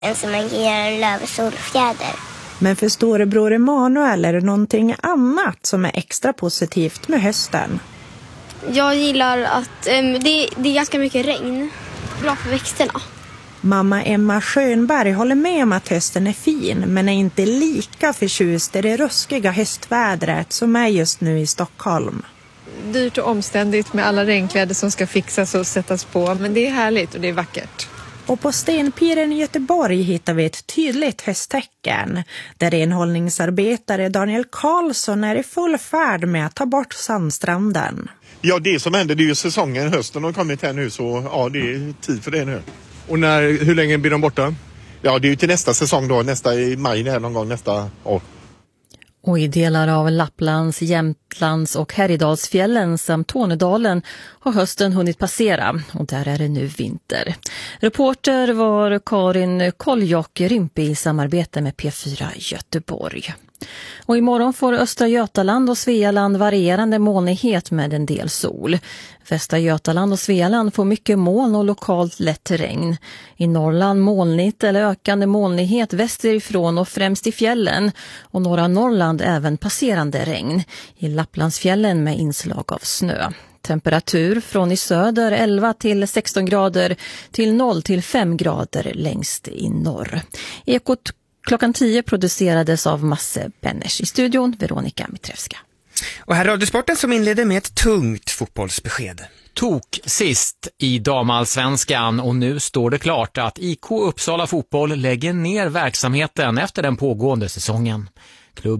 Som man kan göra en lövsolfjäder. Men för storebror Emanuel är det någonting annat som är extra positivt med hösten. Jag gillar att det är ganska mycket regn. Bra för växterna. Mamma Emma Schönberg håller med om att hösten är fin, men är inte lika förtjust i det ruskiga höstvädret som är just nu i Stockholm. Dyrt och omständigt med alla regnkläder som ska fixas och sättas på, men det är härligt och det är vackert. Och på Stenpiren i Göteborg hittar vi ett tydligt hösttecken, där renhållningsarbetare Daniel Karlsson är i full färd med att ta bort sandstranden. Ja, det som händer, det är ju säsongen, hösten har kommit här nu, så ja, det är tid för det nu. Och hur länge blir de borta? Ja, det är ju till nästa säsong då, i maj här någon gång nästa år. Och i delar av Lapplands, Jämtlands och Härjedalsfjällen samt Tornedalen har hösten hunnit passera och där är det nu vinter. Reporter var Karin Koljock-Rimpe i samarbete med P4 Göteborg. Och imorgon får Östra Götaland och Svealand varierande molnighet med en del sol. Västra Götaland och Svealand får mycket moln och lokalt lätt regn. I Norrland molnigt eller ökande molnighet västerifrån och främst i fjällen. Och norra Norrland även passerande regn. I Lapplandsfjällen med inslag av snö. Temperatur från i söder 11 till 16 grader till 0 till 5 grader längst i norr. Ekot klockan 10 producerades av Masse Benners. I studion Veronica Mitrevska. Och här är Radiosporten som inleder med ett tungt fotbollsbesked. Tok sist i damallsvenskan och nu står det klart att IK Uppsala Fotboll lägger ner verksamheten efter den pågående säsongen.